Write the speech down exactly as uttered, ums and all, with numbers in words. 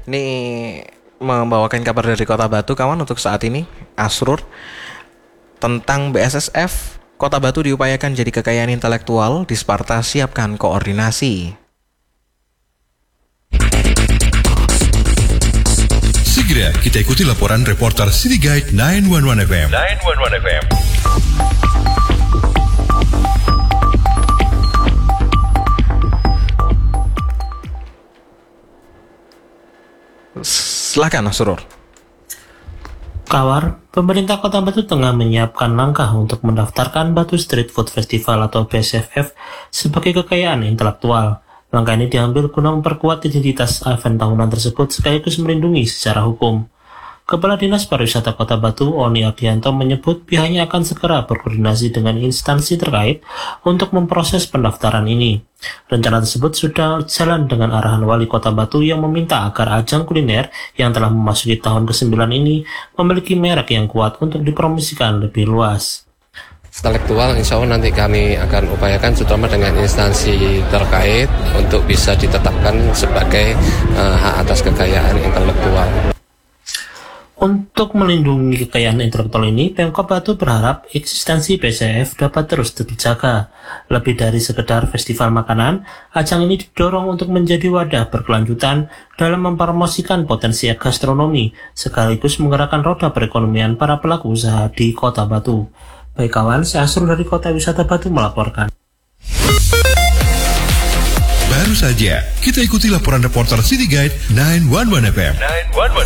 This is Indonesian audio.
Ini membawakan kabar dari Kota Batu kawan untuk saat ini, Asrur, tentang B S S F. Kota Batu diupayakan jadi kekayaan intelektual, di Sparta siapkan koordinasi. Segera kita ikuti laporan reporter City Guide sembilan satu satu F M. sembilan satu satu F M. Silakan Asrur. Kawar, pemerintah Kota Batu tengah menyiapkan langkah untuk mendaftarkan Batu Street Food Festival atau B S F F sebagai kekayaan intelektual. Langkah ini diambil guna memperkuat identitas event tahunan tersebut sekaligus melindungi secara hukum. Kepala Dinas Pariwisata Kota Batu, Oni Ardianto, menyebut pihaknya akan segera berkoordinasi dengan instansi terkait untuk memproses pendaftaran ini. Rencana tersebut sudah jalan dengan arahan Wali Kota Batu yang meminta agar ajang kuliner yang telah memasuki tahun kesembilan ini memiliki merek yang kuat untuk dipromosikan lebih luas. Intelektual insya Allah nanti kami akan upayakan terutama dengan instansi terkait untuk bisa ditetapkan sebagai uh, hak atas kekayaan intelektual. Untuk melindungi kekayaan intelektual ini, Pemkot Batu berharap eksistensi B S F dapat terus dijaga. Lebih dari sekedar festival makanan, ajang ini didorong untuk menjadi wadah berkelanjutan dalam mempromosikan potensi gastronomi, sekaligus menggerakkan roda perekonomian para pelaku usaha di Kota Batu. Baik kawan, saya Asrul dari Kota Wisata Batu melaporkan. Baru saja kita ikuti laporan reporter City Guide sembilan satu satu F M. sembilan satu satu